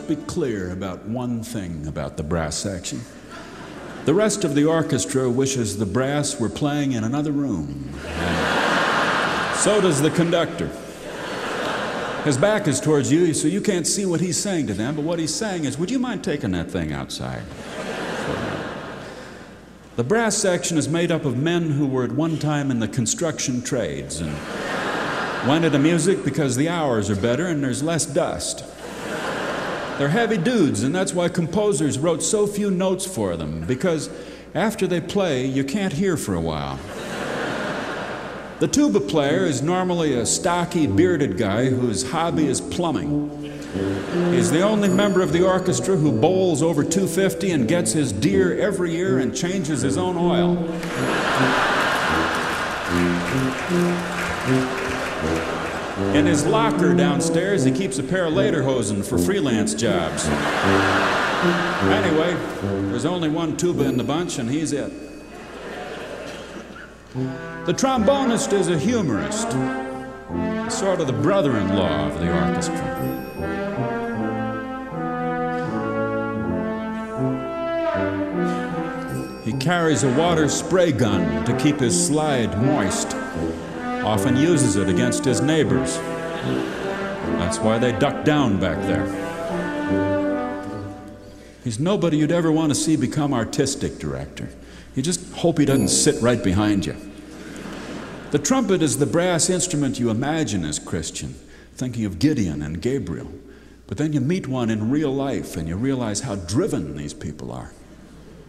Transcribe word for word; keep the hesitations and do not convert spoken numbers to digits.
be clear about one thing about the brass section. The rest of the orchestra wishes the brass were playing in another room. And so does the conductor. His back is towards you, so you can't see what he's saying to them, but what he's saying is, would you mind taking that thing outside? The brass section is made up of men who were at one time in the construction trades and went into music because the hours are better and there's less dust. They're heavy dudes, and that's why composers wrote so few notes for them, because after they play, you can't hear for a while. The tuba player is normally a stocky, bearded guy whose hobby is plumbing. He's the only member of the orchestra who bowls over two fifty and gets his deer every year and changes his own oil. In his locker downstairs, he keeps a pair of lederhosen for freelance jobs. Anyway, there's only one tuba in the bunch, and he's it. The trombonist is a humorist, sort of the brother-in-law of the orchestra. He carries a water spray gun to keep his slide moist. Often uses it against his neighbors. That's why they duck down back there. He's nobody you'd ever want to see become artistic director. You just hope he doesn't sit right behind you. The trumpet is the brass instrument you imagine as Christian, thinking of Gideon and Gabriel. But then you meet one in real life and you realize how driven these people are.